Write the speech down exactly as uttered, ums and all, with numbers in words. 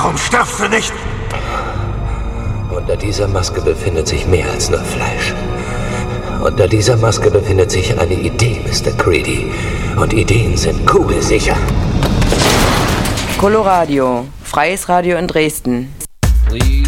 Warum stirbst du nicht? Unter dieser Maske befindet sich mehr als nur Fleisch. Unter dieser Maske befindet sich eine Idee, Mister Creedy. Und Ideen sind kugelsicher. Coloradio, freies Radio in Dresden. Please.